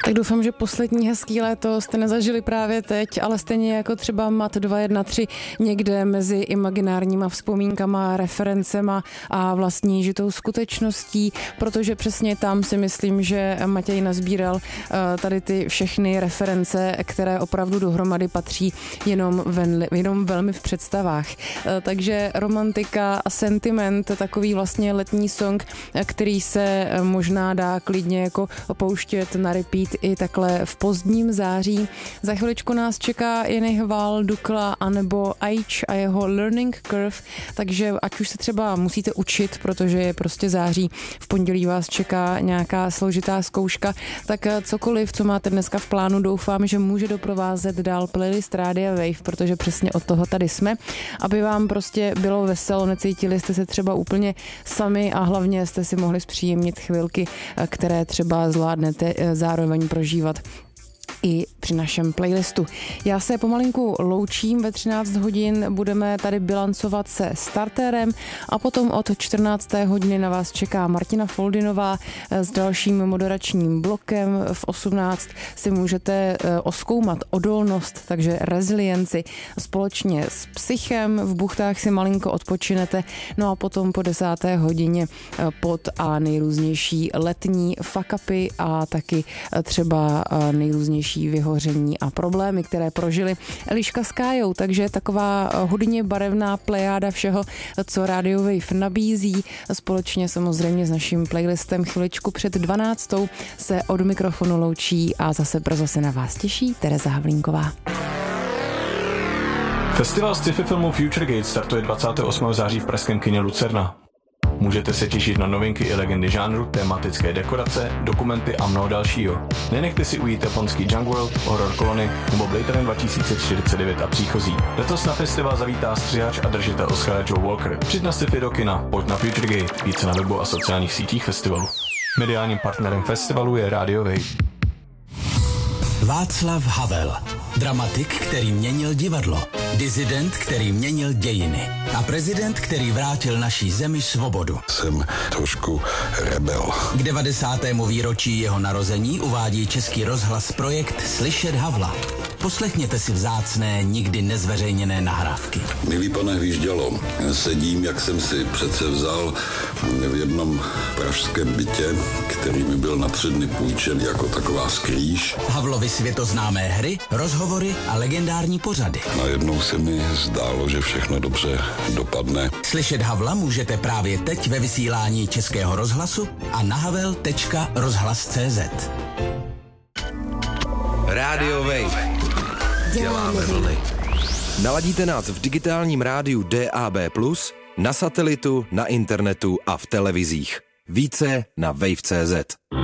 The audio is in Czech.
Tak doufám, že poslední hezký léto jste nezažili právě teď, ale stejně jako třeba MAT 213 někde mezi imaginárníma vzpomínkama, referencema a vlastní žitou skutečností, protože přesně tam si myslím, že Matěj nazbíral tady ty všechny reference, které opravdu dohromady patří jenom velmi v představách. Takže romantika a sentiment, takový vlastně letní song, který se možná dá klidně jako pouštět na repeat i takhle v pozdním září. Za chviličku nás čeká Jenny Hval, Dukla anebo Aič a jeho Learning Curve, takže ať už se třeba musíte učit, protože je prostě září, v pondělí vás čeká nějaká složitá zkouška, tak cokoliv, co máte dneska v plánu, doufám, že může doprovázet dál playlist Rádia Wave, protože přesně od toho tady jsme, aby vám prostě bylo veselo, necítili jste se třeba úplně sami a hlavně jste si mohli zpříjemnit chvilky, které třeba zvládnete zároveň prožívat i při našem playlistu. Já se pomalinku loučím, ve 13 hodin budeme tady bilancovat se startérem a potom od 14. hodiny na vás čeká Martina Foldinová s dalším moderačním blokem. V 18 si můžete oskoumat odolnost, takže rezilienci společně s Psychem. V buchtách si malinko odpočinete, no a potom po 10. hodině pod a nejrůznější letní fuck-upy a taky třeba nejrůznější vyhoření a problémy, které prožili Eliška s Kájou, takže taková hodně barevná plejáda všeho, co Radio Wave nabízí, společně samozřejmě s naším playlistem chviličku před 12. se od mikrofonu loučí a zase brzo se na vás těší Tereza Havlínková. Festival sci-fi filmu Future Gate startuje 28. září v pražském kině Lucerna. Můžete se těšit na novinky i legendy žánru, tematické dekorace, dokumenty a mnoho dalšího. Nenechte si ujít japonský Junk World, Horror Colony nebo Blade Runner 2049 a příchozí. Letos na festival zavítá střihač a držitel Oscara Joe Walker. Přijď na sci-fi do kina, pojď na Future Gate, více na webu a sociálních sítích festivalu. Mediálním partnerem festivalu je Radio Wave. Václav Havel. Dramatik, který měnil divadlo. Disident, který měnil dějiny. A prezident, který vrátil naší zemi svobodu. Jsem trošku rebel. K 90. výročí jeho narození uvádí Český rozhlas projekt Slyšet Havla. Poslechněte si vzácné, nikdy nezveřejněné nahrávky. Milý pane Hvíždělo, sedím, jak jsem si přece vzal v jednom pražském bytě, který mi byl na 3 dny půjčen jako taková skrýž. Havlovy světoznámé hry, rozhovory a legendární pořady. Najednou se mi zdálo, že všechno dobře dopadne. Slyšet Havla můžete právě teď ve vysílání Českého rozhlasu a na havel.rozhlas.cz. Radio Wave. Děláme vlny. Naladíte nás v digitálním rádiu DAB+, na satelitu, na internetu a v televizích. Více na wave.cz.